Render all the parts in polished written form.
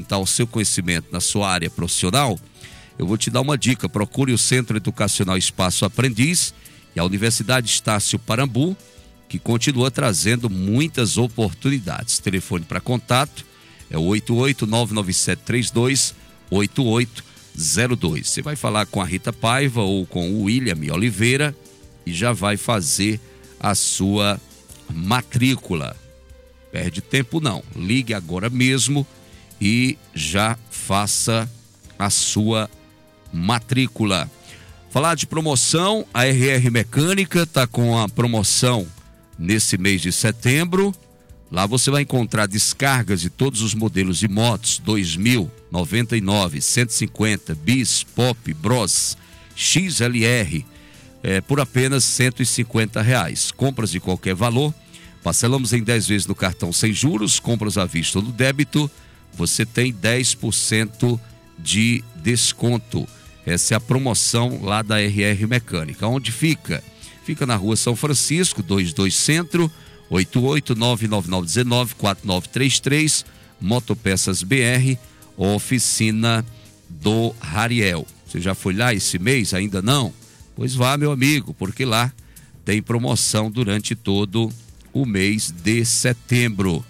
aumentar o seu conhecimento na sua área profissional, eu vou te dar uma dica. Procure o Centro Educacional Espaço Aprendiz e a Universidade Estácio Parambu, que continua trazendo muitas oportunidades. Telefone para contato é o 88-99732-8802. Você vai falar com a Rita Paiva ou com o William Oliveira e já vai fazer a sua matrícula. Perde tempo não, ligue agora mesmo e já faça a sua matrícula. Falar de promoção, a RR Mecânica está com a promoção nesse mês de setembro. Lá você vai encontrar descargas de todos os modelos de motos 2000, 99, 150, Bis, Pop, Bros, XLR, por apenas R$150. Compras de qualquer valor, parcelamos em 10 vezes no cartão sem juros, compras à vista ou no débito, você tem 10% de desconto. Essa é a promoção lá da RR Mecânica. Onde fica? Fica na Rua São Francisco, 22 Centro, 88-99919-4933, Motopeças BR, oficina do Rariel. Você já foi lá esse mês? Ainda não? Pois vá, meu amigo, porque lá tem promoção durante todo o mês de setembro.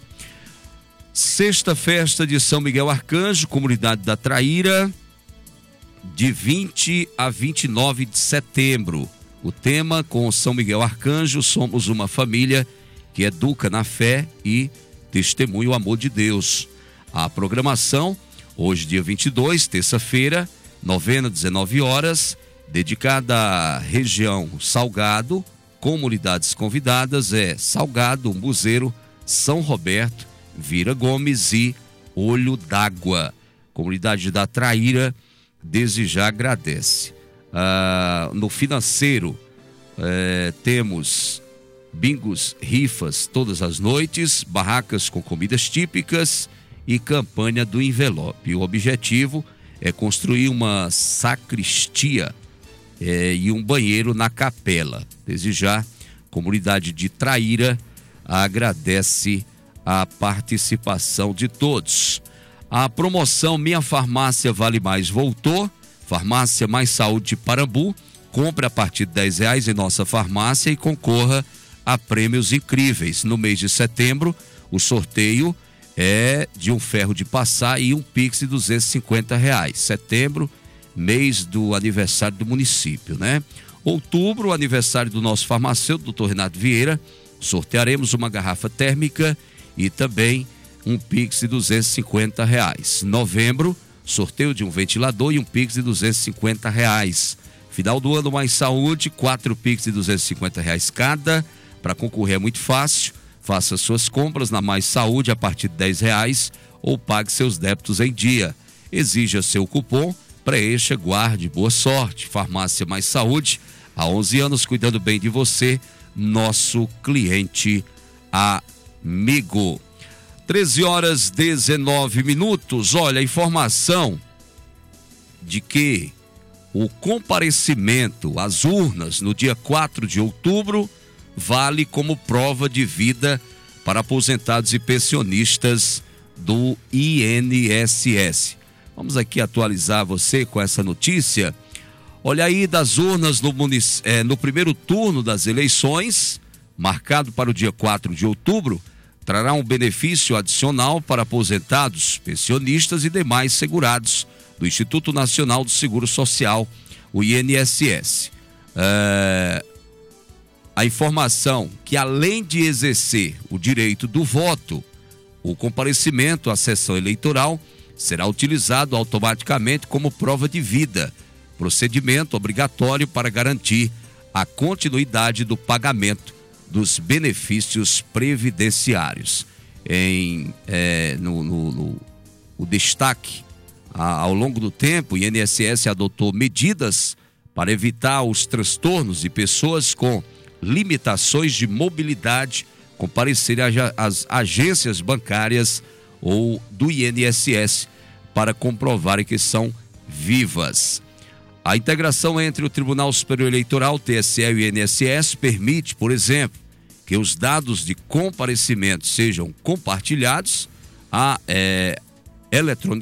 Sexta festa de São Miguel Arcanjo, comunidade da Traíra, de 20 a 29 de setembro. O tema com São Miguel Arcanjo: somos uma família que educa na fé e testemunha o amor de Deus. A programação, hoje dia 22, terça-feira, novena, 19 horas, dedicada à região Salgado. Comunidades convidadas Salgado, Umbuzeiro, São Roberto, Vira Gomes e Olho d'Água. Comunidade da Traíra desde já agradece. No financeiro, temos bingos, rifas todas as noites, barracas com comidas típicas e campanha do envelope. O objetivo é construir uma sacristia e um banheiro na capela. Desde já, comunidade de Traíra agradece a participação de todos. A promoção Minha Farmácia Vale Mais voltou. Farmácia Mais Saúde Parambu. Compre a partir de R$10 em nossa farmácia e concorra a prêmios incríveis. No mês de setembro, o sorteio é de um ferro de passar e um Pix de R$250. Setembro, mês do aniversário do município, né? Outubro, aniversário do nosso farmacêutico, Dr. Renato Vieira. Sortearemos uma garrafa térmica e também um Pix de R$250. Novembro, sorteio de um ventilador e um Pix de R$250. Final do ano, Mais Saúde, 4 Pix de R$250 cada. Para concorrer é muito fácil. Faça suas compras na Mais Saúde a partir de R$10 ou pague seus débitos em dia. Exija seu cupom, preencha, guarde, boa sorte. Farmácia Mais Saúde, há 11 anos cuidando bem de você, nosso cliente amigo. 13h19. Olha, a informação de que o comparecimento às urnas no dia 4 de outubro vale como prova de vida para aposentados e pensionistas do INSS. Vamos aqui atualizar você com essa notícia. Olha aí, das urnas no primeiro turno das eleições, marcado para o dia 4 de outubro, trará um benefício adicional para aposentados, pensionistas e demais segurados do Instituto Nacional do Seguro Social, o INSS. A informação que, além de exercer o direito do voto, o comparecimento à sessão eleitoral será utilizado automaticamente como prova de vida, procedimento obrigatório para garantir a continuidade do pagamento dos benefícios previdenciários. O destaque, ao longo do tempo, o INSS adotou medidas para evitar os transtornos de pessoas com limitações de mobilidade comparecerem às agências bancárias ou do INSS para comprovarem que são vivas. A integração entre o Tribunal Superior Eleitoral, TSE e o INSS permite, por exemplo, que os dados de comparecimento sejam compartilhados eletronicamente